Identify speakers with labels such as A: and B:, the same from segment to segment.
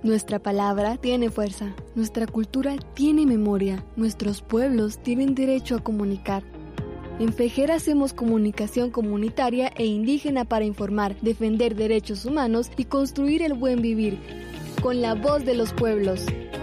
A: Nuestra palabra tiene fuerza, nuestra cultura tiene memoria, nuestros pueblos tienen derecho a comunicar. En FEJER hacemos comunicación comunitaria e indígena para informar, defender derechos humanos y construir el buen vivir, con la voz de los pueblos.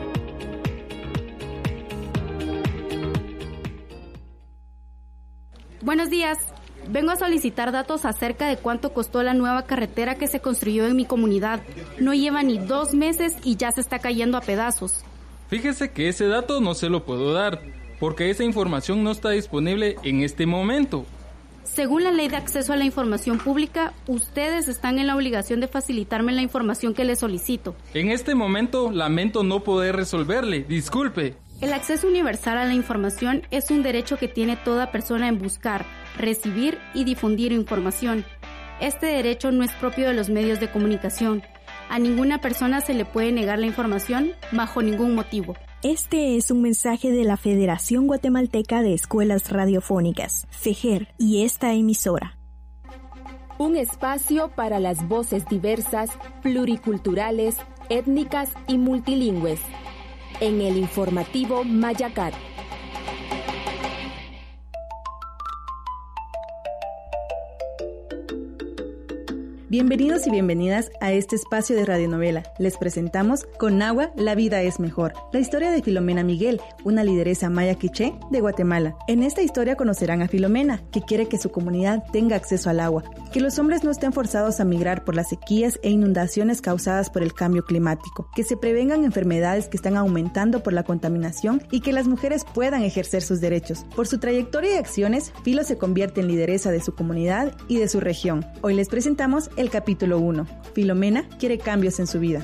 B: Buenos días. Vengo a solicitar datos acerca de cuánto costó la nueva carretera que se construyó en mi comunidad. No lleva ni 2 meses y ya se está cayendo a pedazos.
C: Fíjese que ese dato no se lo puedo dar, porque esa información no está disponible en este momento.
B: Según la Ley de Acceso a la Información Pública, ustedes están en la obligación de facilitarme la información que les solicito.
C: En este momento lamento no poder resolverle, disculpe.
B: El acceso universal a la información es un derecho que tiene toda persona en buscar, recibir y difundir información. Este derecho no es propio de los medios de comunicación. A ninguna persona se le puede negar la información bajo ningún motivo.
D: Este es un mensaje de la Federación Guatemalteca de Escuelas Radiofónicas, FEJER, y esta emisora.
E: Un espacio para las voces diversas, pluriculturales, étnicas y multilingües. En el informativo Mayacat.
F: Bienvenidos y bienvenidas a este espacio de radionovela. Les presentamos Con agua la vida es mejor, la historia de Filomena Miguel, una lideresa maya quiché de Guatemala. En esta historia conocerán a Filomena, que quiere que su comunidad tenga acceso al agua, que los hombres no estén forzados a migrar por las sequías e inundaciones causadas por el cambio climático, que se prevengan enfermedades que están aumentando por la contaminación y que las mujeres puedan ejercer sus derechos. Por su trayectoria y acciones, Filo se convierte en lideresa de su comunidad y de su región. Hoy les presentamos el capítulo 1. Filomena quiere cambios en su vida.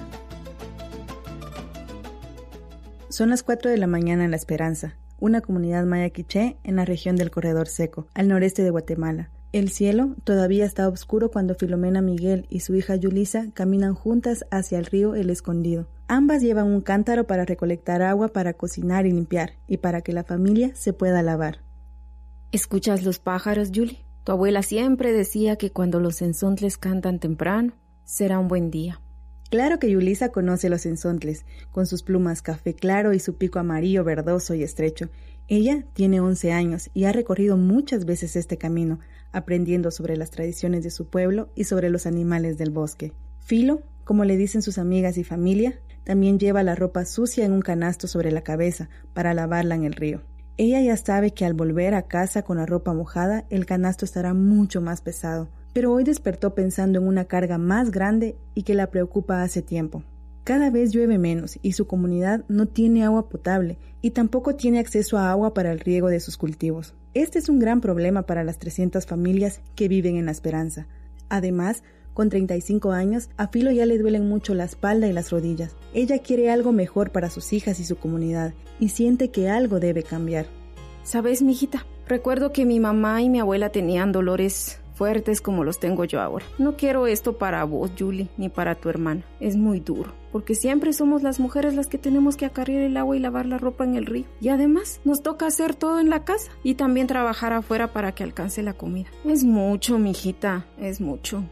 F: Son las 4 de la mañana en La Esperanza, una comunidad maya quiché en la región del Corredor Seco, al noreste de Guatemala. El cielo todavía está oscuro cuando Filomena Miguel y su hija Yulisa caminan juntas hacia el río El Escondido. Ambas llevan un cántaro para recolectar agua para cocinar y limpiar, y para que la familia se pueda lavar.
G: ¿Escuchas los pájaros, Yuli? Tu abuela siempre decía que cuando los enzontles cantan temprano, será un buen día.
F: Claro que Yulisa conoce los enzontles, con sus plumas café claro y su pico amarillo verdoso y estrecho. Ella tiene 11 años y ha recorrido muchas veces este camino, aprendiendo sobre las tradiciones de su pueblo y sobre los animales del bosque. Filo, como le dicen sus amigas y familia, también lleva la ropa sucia en un canasto sobre la cabeza para lavarla en el río. Ella ya sabe que al volver a casa con la ropa mojada, el canasto estará mucho más pesado, pero hoy despertó pensando en una carga más grande y que la preocupa hace tiempo. Cada vez llueve menos y su comunidad no tiene agua potable y tampoco tiene acceso a agua para el riego de sus cultivos. Este es un gran problema para las 300 familias que viven en La Esperanza. Además, con 35 años, a Filo ya le duelen mucho la espalda y las rodillas. Ella quiere algo mejor para sus hijas y su comunidad, y siente que algo debe cambiar.
G: ¿Sabes, mijita? Recuerdo que mi mamá y mi abuela tenían dolores fuertes como los tengo yo ahora. No quiero esto para vos, Julie, ni para tu hermana. Es muy duro, porque siempre somos las mujeres las que tenemos que acarrear el agua y lavar la ropa en el río. Y además, nos toca hacer todo en la casa y también trabajar afuera para que alcance la comida. Es mucho, mijita, es mucho.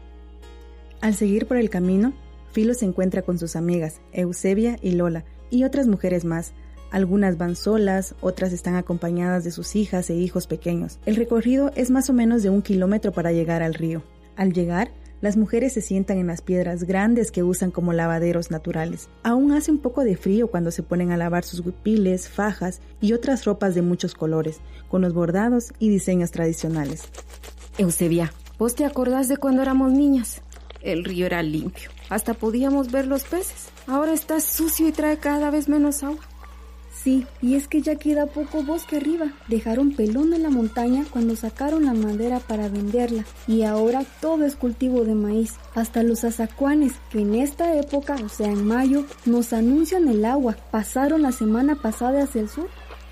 F: Al seguir por el camino, Filo se encuentra con sus amigas, Eusebia y Lola, y otras mujeres más. Algunas van solas, otras están acompañadas de sus hijas e hijos pequeños. El recorrido es más o menos de 1 kilómetro para llegar al río. Al llegar, las mujeres se sientan en las piedras grandes que usan como lavaderos naturales. Aún hace un poco de frío cuando se ponen a lavar sus huipiles, fajas y otras ropas de muchos colores, con los bordados y diseños tradicionales.
G: Eusebia, ¿vos te acordás de cuando éramos niñas? El río era limpio, hasta podíamos ver los peces. Ahora está sucio y trae cada vez menos agua.
A: Sí, y es que ya queda poco bosque arriba. Dejaron pelón en la montaña cuando sacaron la madera para venderla. Y ahora todo es cultivo de maíz. Hasta los azacuanes, que en esta época, o sea en mayo, nos anuncian el agua. Pasaron la semana pasada hacia el sur.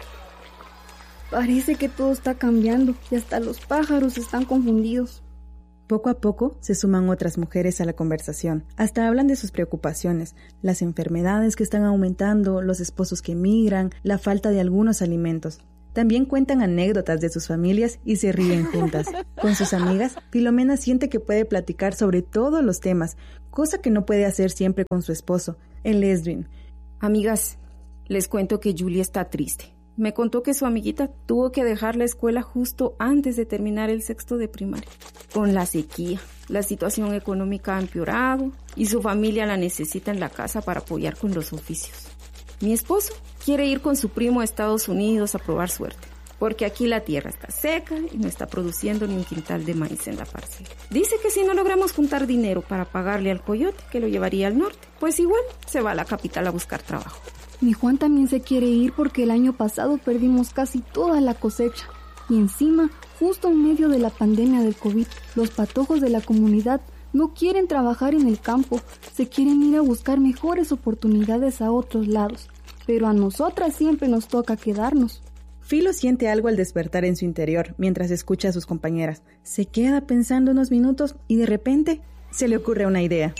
A: Parece que todo está cambiando y hasta los pájaros están confundidos.
F: Poco a poco se suman otras mujeres a la conversación. Hasta hablan de sus preocupaciones, las enfermedades que están aumentando, los esposos que migran, la falta de algunos alimentos. También cuentan anécdotas de sus familias y se ríen juntas. Con sus amigas, Filomena siente que puede platicar sobre todos los temas, cosa que no puede hacer siempre con su esposo. el Edwin.
G: Amigas, les cuento que Julie está triste. Me contó que su amiguita tuvo que dejar la escuela justo antes de terminar el 6º de primaria. Con la sequía, la situación económica ha empeorado y su familia la necesita en la casa para apoyar con los oficios. Mi esposo quiere ir con su primo a Estados Unidos a probar suerte, porque aquí la tierra está seca y no está produciendo ni un quintal de maíz en la parcela. Dice que si no logramos juntar dinero para pagarle al coyote que lo llevaría al norte, pues igual se va a la capital a buscar trabajo.
A: Mi Juan también se quiere ir porque el año pasado perdimos casi toda la cosecha. Y encima, justo en medio de la pandemia del COVID, los patojos de la comunidad no quieren trabajar en el campo, se quieren ir a buscar mejores oportunidades a otros lados. Pero a nosotras siempre nos toca quedarnos.
F: Filo siente algo al despertar en su interior mientras escucha a sus compañeras. Se queda pensando unos minutos y de repente se le ocurre una idea.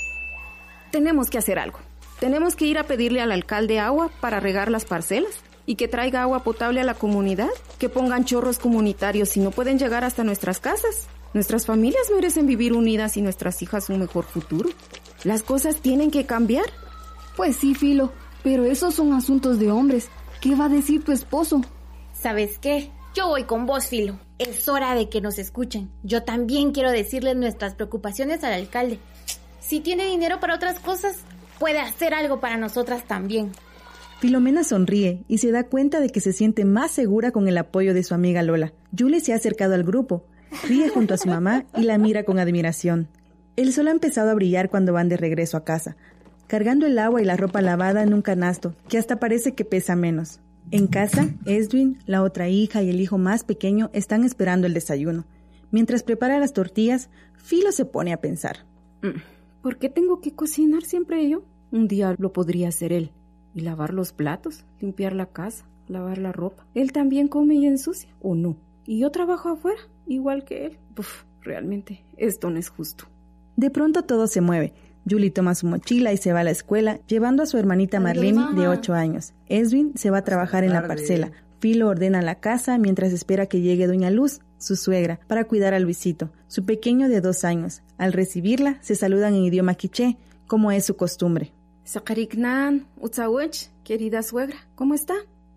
G: Tenemos que hacer algo. Tenemos que ir a pedirle al alcalde agua para regar las parcelas y que traiga agua potable a la comunidad, que pongan chorros comunitarios si no pueden llegar hasta nuestras casas. Nuestras familias merecen vivir unidas y nuestras hijas un mejor futuro. Las cosas tienen que cambiar.
A: Pues sí, Filo, pero esos son asuntos de hombres. ¿Qué va a decir tu esposo?
H: ¿Sabes qué? Yo voy con vos, Filo. Es hora de que nos escuchen. Yo también quiero decirles nuestras preocupaciones al alcalde. Si tiene dinero para otras cosas, puede hacer algo para nosotras también.
F: Filomena sonríe y se da cuenta de que se siente más segura con el apoyo de su amiga Lola. Julie se ha acercado al grupo, ríe junto a su mamá y la mira con admiración. El sol ha empezado a brillar cuando van de regreso a casa, cargando el agua y la ropa lavada en un canasto que hasta parece que pesa menos. En casa, Edwin, la otra hija y el hijo más pequeño están esperando el desayuno. Mientras prepara las tortillas, Filo se pone a pensar.
G: ¿Por qué tengo que cocinar siempre yo? Un día lo podría hacer él. Y lavar los platos, limpiar la casa, lavar la ropa. Él también come y ensucia, ¿o no? Y yo trabajo afuera, igual que él. Realmente, esto no es justo.
F: De pronto todo se mueve. Julie toma su mochila y se va a la escuela, llevando a su hermanita Marlene, de 8 años. Edwin se va a trabajar en la parcela. Filo ordena la casa mientras espera que llegue Doña Luz, su suegra, para cuidar a Luisito, su pequeño de 2 años. Al recibirla, se saludan en idioma quiché, como es su costumbre.
G: Sakariknan, Utsawech, querida suegra, ¿cómo está?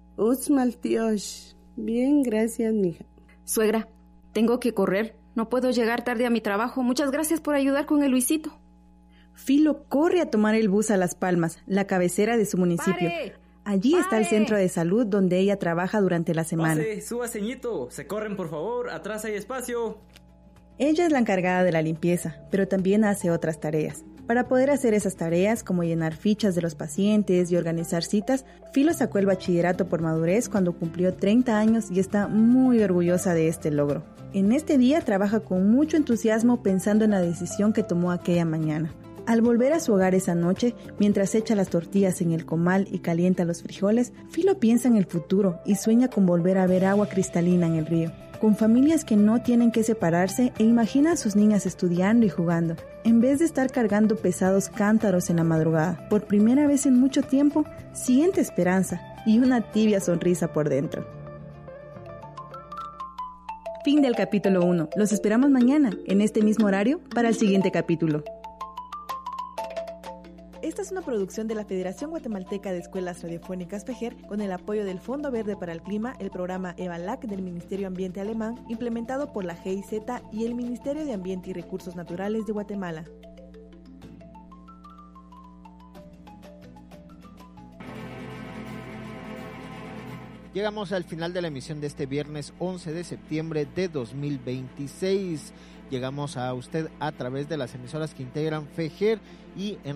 I: Utsmaltiosh, bien, gracias, mija.
G: Suegra, tengo que correr, no puedo llegar tarde a mi trabajo. Muchas gracias por ayudar con el Luisito.
F: Filo corre a tomar el bus a Las Palmas, la cabecera de su municipio.
G: ¡Pare!
F: Allí está el centro de salud donde ella trabaja durante la semana.
J: Pase, suba, ceñito. Se corren, por favor. Atrás hay espacio.
F: Ella es la encargada de la limpieza, pero también hace otras tareas. Para poder hacer esas tareas, como llenar fichas de los pacientes y organizar citas, Filo sacó el bachillerato por madurez cuando cumplió 30 años y está muy orgullosa de este logro. En este día trabaja con mucho entusiasmo pensando en la decisión que tomó aquella mañana. Al volver a su hogar esa noche, mientras echa las tortillas en el comal y calienta los frijoles, Filo piensa en el futuro y sueña con volver a ver agua cristalina en el río, con familias que no tienen que separarse e imagina a sus niñas estudiando y jugando, en vez de estar cargando pesados cántaros en la madrugada. Por primera vez en mucho tiempo, siente esperanza y una tibia sonrisa por dentro. Fin del capítulo 1. Los esperamos mañana, en este mismo horario, para el siguiente capítulo. Esta es una producción de la Federación Guatemalteca de Escuelas Radiofónicas FEJER con el apoyo del Fondo Verde para el Clima, el programa EVALAC del Ministerio Ambiente Alemán, implementado por la GIZ y el Ministerio de Ambiente y Recursos Naturales de Guatemala.
K: Llegamos al final de la emisión de este viernes 11 de septiembre de 2026. Llegamos a usted a través de las emisoras que integran FEJER y en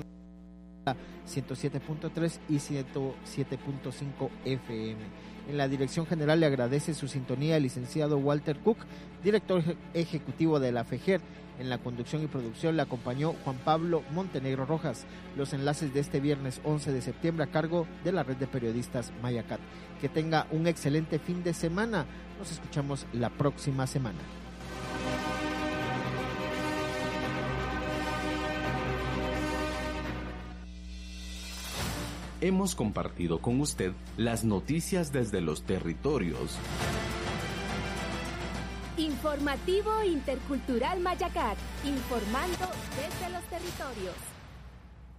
K: 107.3 y 107.5 FM. En la dirección general le agradece su sintonía el licenciado Walter Cook, director ejecutivo de la FEJER. En la conducción y producción le acompañó Juan Pablo Montenegro Rojas. Los enlaces de este viernes 11 de septiembre a cargo de la red de periodistas Mayacat. Que tenga un excelente fin de semana. Nos escuchamos la próxima semana.
L: Hemos compartido con usted las noticias desde los territorios.
E: Informativo Intercultural Mayacat, informando desde los territorios.